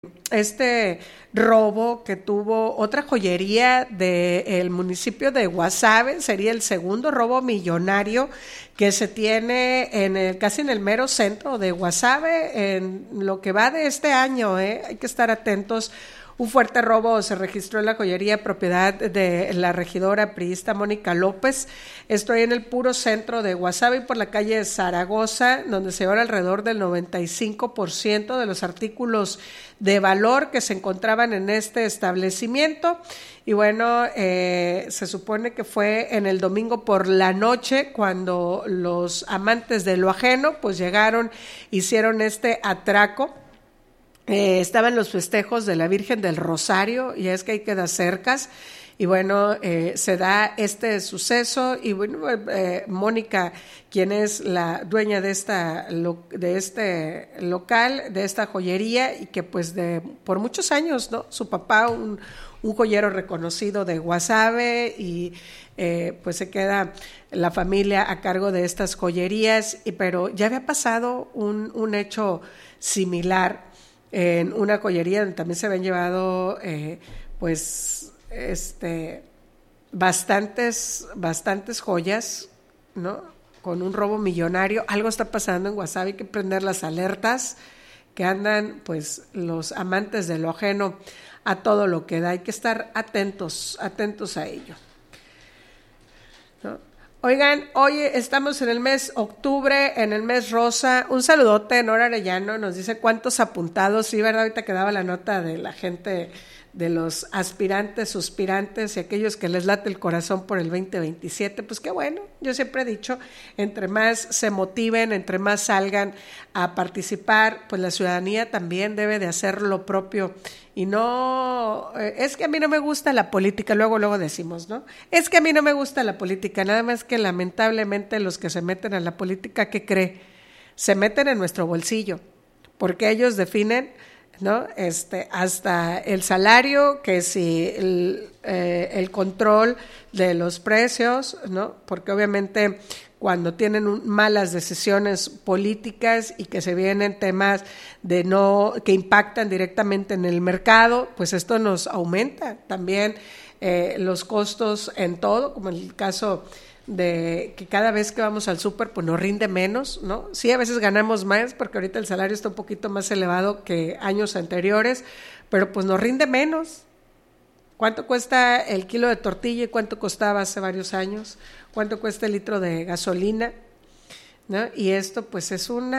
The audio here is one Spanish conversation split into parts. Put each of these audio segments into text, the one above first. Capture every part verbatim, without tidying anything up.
este robo que tuvo otra joyería del municipio de Guasave. Sería el segundo robo millonario que se tiene en el, casi en el mero centro de Guasave en lo que va de este año, ¿eh? Hay que estar atentos. Un fuerte robo se registró en la joyería propiedad de la regidora priista Mónica López. Estoy en el puro centro de Guasave y por la calle Zaragoza, donde se llevaron alrededor del noventa y cinco por ciento de los artículos de valor que se encontraban en este establecimiento. Y bueno, eh, se supone que fue en el domingo por la noche cuando los amantes de lo ajeno pues llegaron, hicieron este atraco. Eh, estaban los festejos de la Virgen del Rosario, y es que ahí queda cercas, y bueno, eh, se da este suceso, y bueno, eh, Mónica, quien es la dueña de esta de este local, de esta joyería, y que pues de por muchos años, ¿no? Su papá, un, un joyero reconocido de Guasave, y eh, pues se queda la familia a cargo de estas joyerías, y, pero ya había pasado un, un hecho similar en una joyería donde también se habían llevado eh, pues este bastantes bastantes joyas, ¿no? Con un robo millonario. Algo está pasando en Guasave, hay que prender las alertas, que andan pues los amantes de lo ajeno a todo lo que da. Hay que estar atentos, atentos a ello, ¿no? Oigan, hoy estamos en el mes octubre, en el mes rosa. Un saludote, Nora Arellano nos dice cuántos apuntados. Sí, ¿verdad? Ahorita quedaba la nota de la gente, de los aspirantes, suspirantes y aquellos que les late el corazón por el veinte veintisiete. Pues qué bueno, yo siempre he dicho, entre más se motiven, entre más salgan a participar, pues la ciudadanía también debe de hacer lo propio. Y no, eh, es que a mí no me gusta la política, luego, luego decimos, ¿no? Es que a mí no me gusta la política, nada más que lamentablemente los que se meten a la política, ¿qué cree? Se meten en nuestro bolsillo, porque ellos definen, ¿no? Este, hasta el salario, que si el, eh, el control de los precios, ¿no? Porque obviamente cuando tienen un, malas decisiones políticas y que se vienen temas de no que impactan directamente en el mercado, pues esto nos aumenta también eh, los costos en todo, como en el caso de que cada vez que vamos al súper pues nos rinde menos, ¿no? Sí, a veces ganamos más porque ahorita el salario está un poquito más elevado que años anteriores, pero pues nos rinde menos. ¿Cuánto cuesta el kilo de tortilla y cuánto costaba hace varios años? ¿Cuánto cuesta el litro de gasolina? ¿No? Y esto pues es un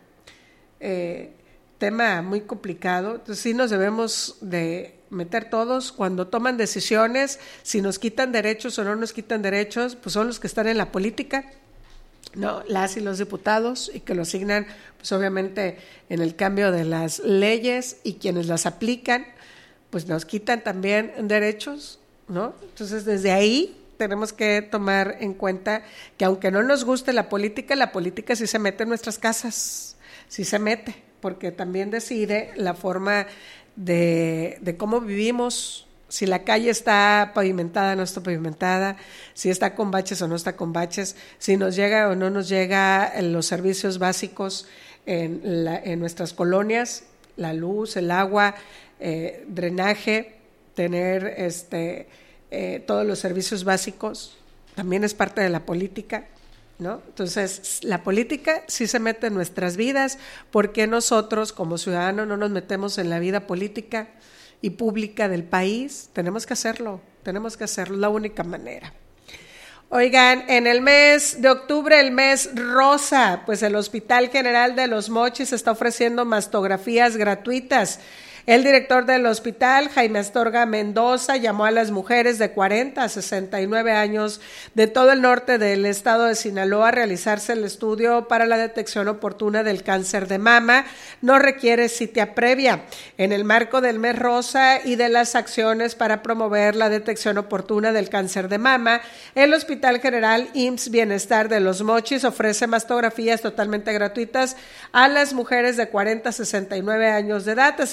eh, tema muy complicado. Entonces sí nos debemos de meter todos cuando toman decisiones, si nos quitan derechos o no nos quitan derechos, pues son los que están en la política, ¿no? Las y los diputados, y que lo asignan pues obviamente en el cambio de las leyes, y quienes las aplican pues nos quitan también derechos, ¿no? Entonces desde ahí tenemos que tomar en cuenta que aunque no nos guste la política, la política sí se mete en nuestras casas, sí se mete, porque también decide la forma de, de cómo vivimos, si la calle está pavimentada o no está pavimentada, si está con baches o no está con baches, si nos llega o no nos llega los servicios básicos en, la, en nuestras colonias, la luz, el agua, eh, drenaje, tener este eh, todos los servicios básicos, también es parte de la política, ¿no? Entonces, la política sí se mete en nuestras vidas. ¿Por qué nosotros como ciudadanos no nos metemos en la vida política y pública del país? Tenemos que hacerlo, tenemos que hacerlo, la única manera. Oigan, en el mes de octubre, el mes rosa, pues el Hospital General de Los Mochis está ofreciendo mastografías gratuitas. El director del hospital, Jaime Astorga Mendoza, llamó a las mujeres de cuarenta a sesenta y nueve años de todo el norte del estado de Sinaloa a realizarse el estudio para la detección oportuna del cáncer de mama. No requiere cita previa. En el marco del mes rosa y de las acciones para promover la detección oportuna del cáncer de mama, el Hospital General I M S S Bienestar de Los Mochis ofrece mastografías totalmente gratuitas a las mujeres de cuarenta a sesenta y nueve años de edad, así lo informó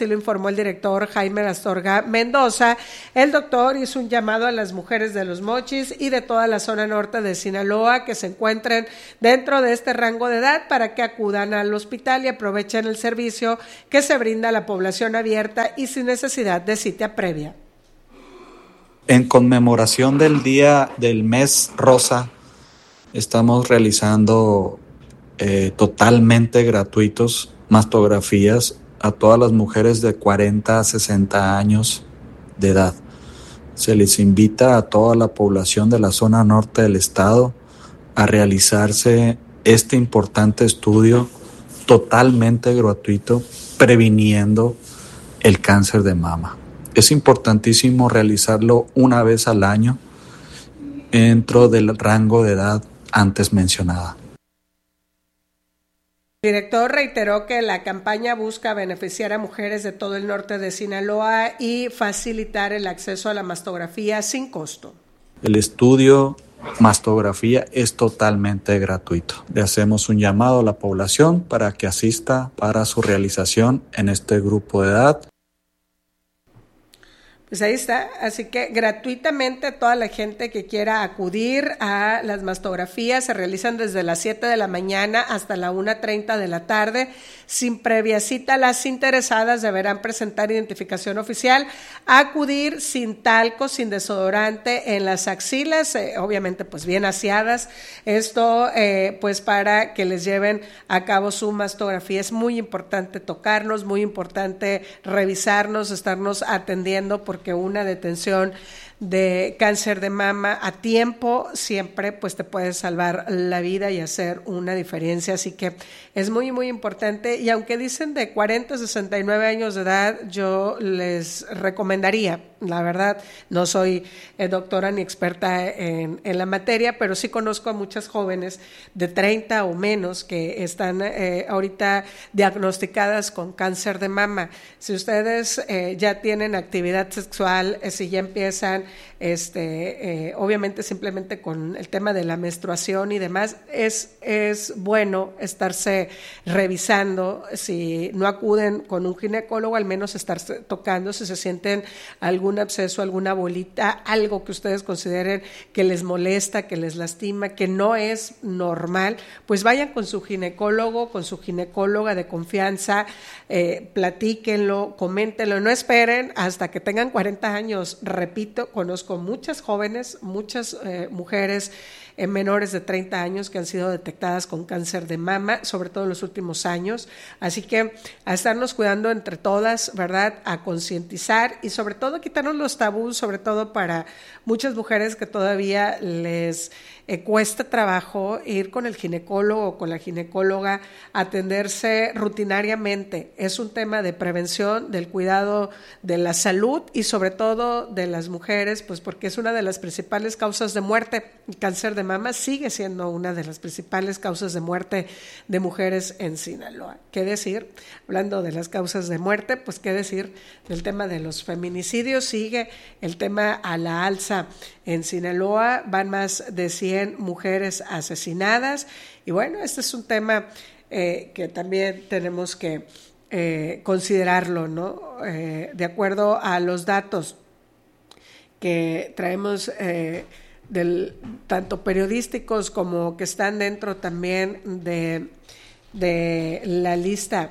informó el director Jaime Astorga Mendoza, el doctor hizo un llamado a las mujeres de Los Mochis y de toda la zona norte de Sinaloa que se encuentren dentro de este rango de edad para que acudan al hospital y aprovechen el servicio que se brinda a la población abierta y sin necesidad de cita previa. En conmemoración del Día del Mes Rosa, estamos realizando eh, totalmente gratuitos mastografías a todas las mujeres de cuarenta a sesenta años de edad. Se les invita a toda la población de la zona norte del estado a realizarse este importante estudio totalmente gratuito, previniendo el cáncer de mama. Es importantísimo realizarlo una vez al año dentro del rango de edad antes mencionada. El director reiteró que la campaña busca beneficiar a mujeres de todo el norte de Sinaloa y facilitar el acceso a la mastografía sin costo. El estudio mastografía es totalmente gratuito. Le hacemos un llamado a la población para que asista para su realización en este grupo de edad. Pues ahí está, así que gratuitamente toda la gente que quiera acudir a las mastografías se realizan desde las siete de la mañana hasta la una treinta de la tarde, sin previa cita. Las interesadas deberán presentar identificación oficial, acudir sin talco, sin desodorante en las axilas, eh, obviamente pues bien aseadas, esto eh, pues para que les lleven a cabo su mastografía. Es muy importante tocarnos, muy importante revisarnos, estarnos atendiendo, porque porque una detención de cáncer de mama a tiempo siempre pues te puede salvar la vida y hacer una diferencia, así que es muy muy importante. Y aunque dicen de cuarenta a sesenta y nueve años de edad, yo les recomendaría, la verdad no soy eh, doctora ni experta en, en la materia, pero sí conozco a muchas jóvenes de treinta o menos que están eh, ahorita diagnosticadas con cáncer de mama. Si ustedes eh, ya tienen actividad sexual, eh, si ya empiezan este eh, obviamente simplemente con el tema de la menstruación y demás, es, es bueno estarse revisando. Si no acuden con un ginecólogo, al menos estarse tocando si se sienten algún absceso, alguna bolita, algo que ustedes consideren que les molesta, que les lastima, que no es normal, pues vayan con su ginecólogo, con su ginecóloga de confianza, eh, platíquenlo, coméntenlo, no esperen hasta que tengan cuarenta años. Repito, conozco muchas jóvenes, muchas eh, mujeres eh, menores de treinta años que han sido detectadas con cáncer de mama, sobre todo en los últimos años, así que a estarnos cuidando entre todas, ¿verdad?, a concientizar y sobre todo quitarnos los tabús, sobre todo para muchas mujeres que todavía les eh, cuesta trabajo ir con el ginecólogo o con la ginecóloga, atenderse rutinariamente. Es un tema de prevención, del cuidado de la salud y sobre todo de las mujeres, pues porque es una de las principales causas de muerte. El cáncer de mama sigue siendo una de las principales causas de muerte de mujeres en Sinaloa. ¿Qué decir? Hablando de las causas de muerte, pues qué decir del tema de los feminicidios. Sigue el tema a la alza en Sinaloa, van más de cien mujeres asesinadas y bueno, este es un tema eh, que también tenemos que eh, considerarlo, ¿no? Eh, de acuerdo a los datos que traemos eh, del, tanto periodísticos como que están dentro también de, de la lista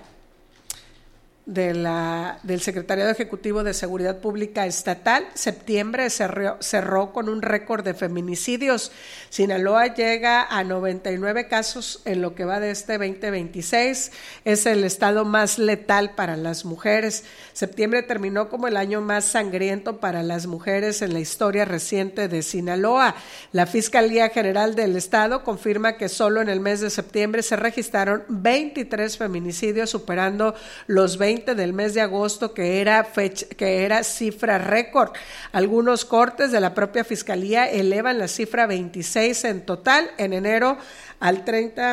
de la, del Secretariado Ejecutivo de Seguridad Pública Estatal, septiembre cerró, cerró con un récord de feminicidios. Sinaloa llega a noventa y nueve casos en lo que va de este veinte veintiséis, es el estado más letal para las mujeres. Septiembre terminó como el año más sangriento para las mujeres en la historia reciente de Sinaloa. La Fiscalía General del Estado confirma que solo en el mes de septiembre se registraron veintitrés feminicidios, superando los veinte del mes de agosto, que era fecha, que era cifra récord. Algunos cortes de la propia Fiscalía elevan la cifra a veintiséis en total. En enero al treinta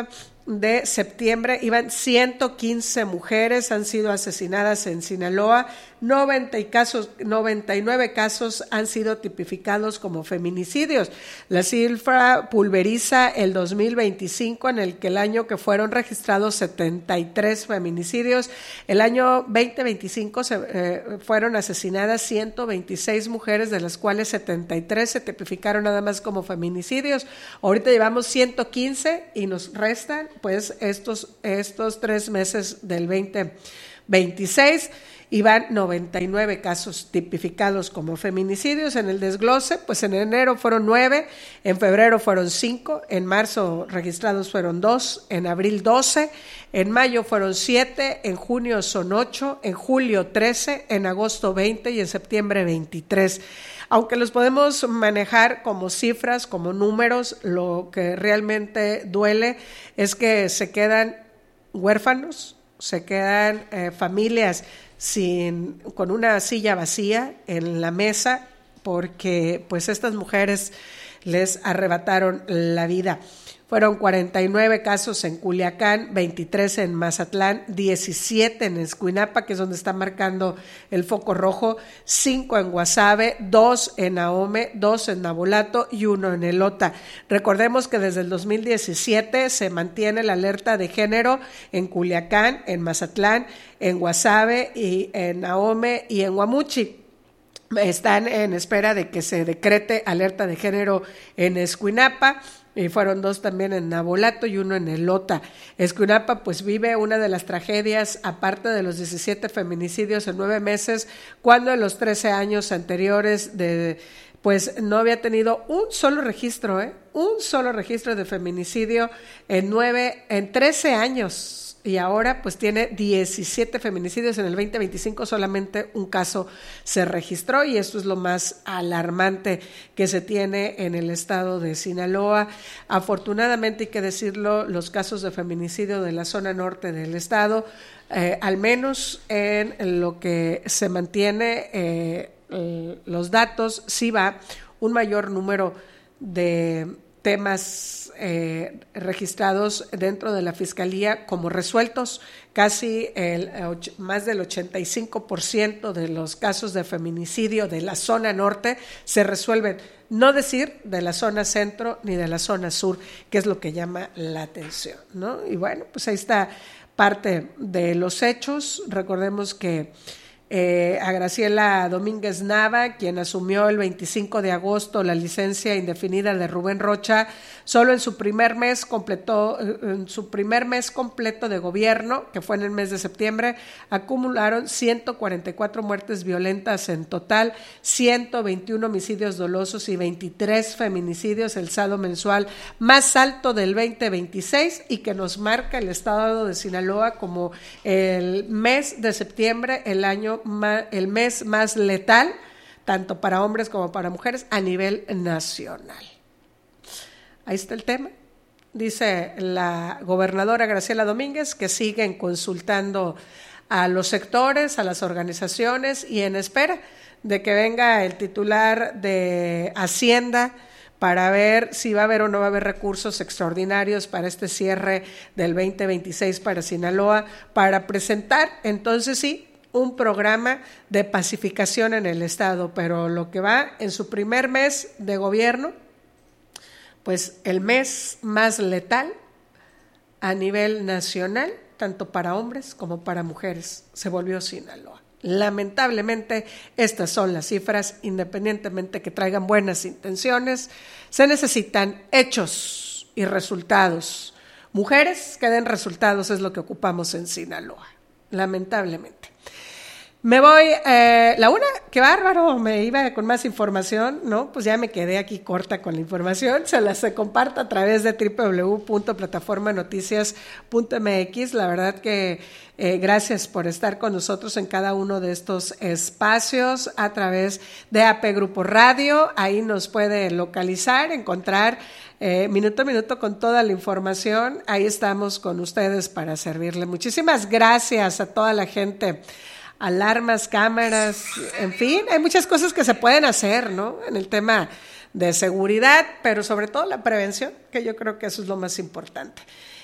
de septiembre iban ciento quince mujeres, han sido asesinadas en Sinaloa, noventa y casos, noventa y nueve casos han sido tipificados como feminicidios. La cifra pulveriza el dos mil veinticinco, en el que el año que fueron registrados setenta y tres feminicidios. El año veinte veinticinco se, eh, fueron asesinadas ciento veintiséis mujeres, de las cuales setenta y tres se tipificaron nada más como feminicidios. Ahorita llevamos ciento quince y nos restan pues estos, estos tres meses del veinte veintiséis y van noventa y nueve casos tipificados como feminicidios. En el desglose, pues en enero fueron nueve, en febrero fueron cinco, en marzo registrados fueron dos, en abril doce, en mayo fueron siete, en junio son ocho, en julio trece, en agosto veinte y en septiembre veintitrés. Aunque los podemos manejar como cifras, como números, lo que realmente duele es que se quedan huérfanos, se quedan eh, familias sin, con una silla vacía en la mesa, porque pues estas mujeres les arrebataron la vida. Fueron cuarenta y nueve casos en Culiacán, veintitrés en Mazatlán, diecisiete en Escuinapa, que es donde está marcando el foco rojo, cinco en Guasave, dos en Ahome, dos en Nabolato y uno en Elota. Recordemos que desde el dos mil diecisiete se mantiene la alerta de género en Culiacán, en Mazatlán, en Guasave y en Ahome y en Guamuchi. Están en espera de que se decrete alerta de género en Escuinapa. Y fueron dos también en Nabolato y uno en Elota. Escuinapa pues vive una de las tragedias, aparte de los diecisiete feminicidios en nueve meses, cuando en los trece años anteriores de pues no había tenido un solo registro, ¿eh? un solo registro de feminicidio en nueve, en trece años. Y ahora pues tiene diecisiete feminicidios. En el veinte veinticinco solamente un caso se registró, y esto es lo más alarmante que se tiene en el estado de Sinaloa. Afortunadamente, hay que decirlo, los casos de feminicidio de la zona norte del estado, eh, al menos en lo que se mantiene eh, eh, los datos, sí va un mayor número de temas eh, registrados dentro de la Fiscalía como resueltos. Casi el, más del ochenta y cinco por ciento de los casos de feminicidio de la zona norte se resuelven, no decir de la zona centro ni de la zona sur, que es lo que llama la atención, ¿no? Y bueno, pues ahí está parte de los hechos. Recordemos que Eh, a Graciela Domínguez Nava, quien asumió el veinticinco de agosto la licencia indefinida de Rubén Rocha, solo en su primer mes completó, en su primer mes completo de gobierno, que fue en el mes de septiembre, acumularon ciento cuarenta y cuatro muertes violentas en total, ciento veintiuno homicidios dolosos y veintitrés feminicidios, el saldo mensual más alto del veinte veintiséis, y que nos marca el estado de Sinaloa como el mes de septiembre, el año el mes más letal, tanto para hombres como para mujeres, a nivel nacional. Ahí está el tema. Dice la gobernadora Graciela Domínguez que siguen consultando a los sectores, a las organizaciones, y en espera de que venga el titular de Hacienda para ver si va a haber o no va a haber recursos extraordinarios para este cierre del veinte veintiséis para Sinaloa, para presentar entonces sí un programa de pacificación en el estado. Pero lo que va en su primer mes de gobierno, pues el mes más letal a nivel nacional, tanto para hombres como para mujeres, se volvió Sinaloa. Lamentablemente, estas son las cifras. Independientemente que traigan buenas intenciones, se necesitan hechos y resultados. Mujeres que den resultados es lo que ocupamos en Sinaloa, lamentablemente. Me voy, eh, la una, qué bárbaro, me iba con más información, ¿no? Pues ya me quedé aquí corta con la información, se las se comparto a través de doble u doble u doble u punto plataforma noticias punto m x. La verdad que eh, gracias por estar con nosotros en cada uno de estos espacios a través de A P Grupo Radio. Ahí nos puede localizar, encontrar eh, minuto a minuto con toda la información. Ahí estamos con ustedes para servirle. Muchísimas gracias a toda la gente. Alarmas, cámaras, en fin, hay muchas cosas que se pueden hacer, ¿no? En el tema de seguridad, pero sobre todo la prevención, que yo creo que eso es lo más importante.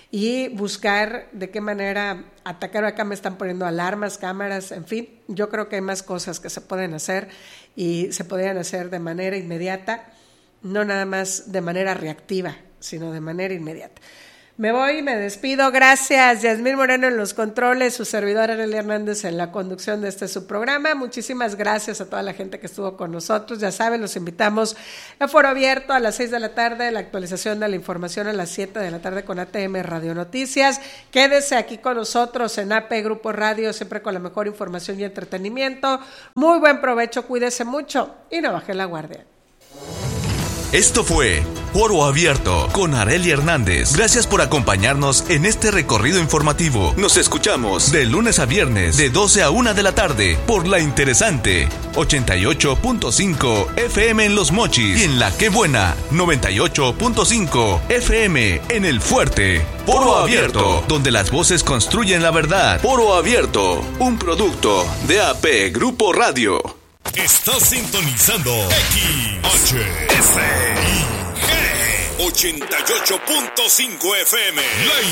y buscar de qué manera atacar. Acá me están poniendo alarmas, cámaras, en fin, yo creo que hay más cosas que se pueden hacer y se podrían hacer de manera inmediata, no nada más de manera reactiva, sino de manera inmediata. Me voy, me despido. Gracias, Yasmín Moreno en los controles, su servidora Arelia Hernández en la conducción de este su programa. Muchísimas gracias a toda la gente que estuvo con nosotros. Ya saben, los invitamos a Foro Abierto a las seis de la tarde, la actualización de la información a las siete de la tarde con A T M Radio Noticias. Quédese aquí con nosotros en A P Grupo Radio, siempre con la mejor información y entretenimiento. Muy buen provecho, cuídese mucho y no baje la guardia. Esto fue Foro Abierto con Arelia Hernández. Gracias por acompañarnos en este recorrido informativo. Nos escuchamos de lunes a viernes de doce a una de la tarde por La Interesante ochenta y ocho punto cinco F M en Los Mochis y en La Qué Buena noventa y ocho punto cinco F M en El Fuerte. Foro Abierto, donde las voces construyen la verdad. Foro Abierto, un producto de A P Grupo Radio. Estás sintonizando X H S I G ochenta y ocho punto cinco F M.